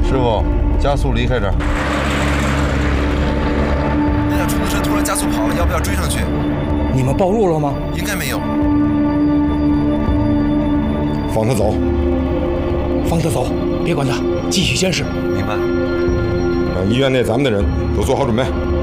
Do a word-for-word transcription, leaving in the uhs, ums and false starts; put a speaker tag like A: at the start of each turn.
A: 师傅，加速离开这儿。
B: 那辆出租车突然加速跑了，要不要追上去？
C: 你们暴露了吗？
B: 应该没有。
D: 放他走，
C: 放他走，别管他，继续监视。
B: 明白。
D: 让医院内咱们的人都做好准备。